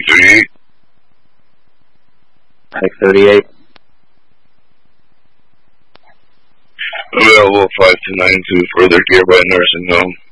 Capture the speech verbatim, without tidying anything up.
thirty-eight. Mike thirty-eight. Available five two nine two, further care by nursing home.